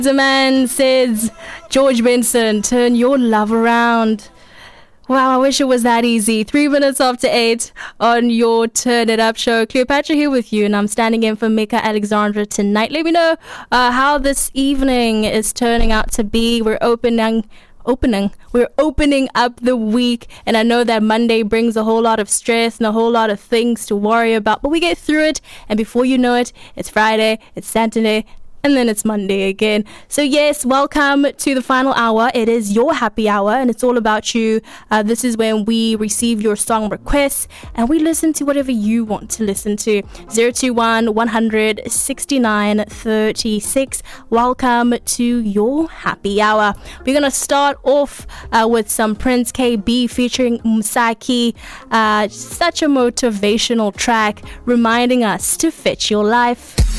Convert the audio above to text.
The man says, George Benson, turn your love around. Wow, I wish it was that easy. 3 minutes after 8 on your Turn It Up show. Cleopatra here with you, and I'm standing in for Mika Alexandra tonight. Let me know how this evening is turning out to be. We're opening up the week, and I know that Monday brings a whole lot of stress and a whole lot of things to worry about, but we get through it, and before you know it, it's Friday, it's Saturday, and then it's Monday again. So yes, welcome to the final hour. It is your happy hour, and it's all about you. This is when we receive your song requests, and we listen to whatever you want to listen to. 021 100 69 36. Welcome to your happy hour. We're going to start off with some Prince KB featuring Msaki. Such a motivational track reminding us to fit your life.